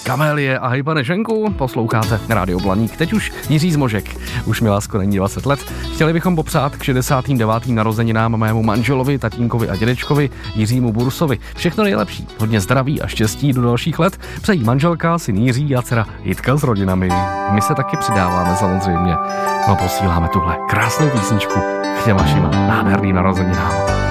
Kamélie a hej pane Šenku, posloucháte Rádio Blaník. Teď už Jiří Zmožek, už mi lásko není 20 let. Chtěli bychom popřát k 69. narozeninám mému manželovi, tatínkovi a dědečkovi Jiřímu Bursovi. Všechno nejlepší, hodně zdraví a štěstí do dalších let. Přejí manželka, syn Jiří a dcera Jitka s rodinami. My se taky přidáváme samozřejmě. No posíláme tuhle krásnou písničku k těm vašim nádherným narozeninám.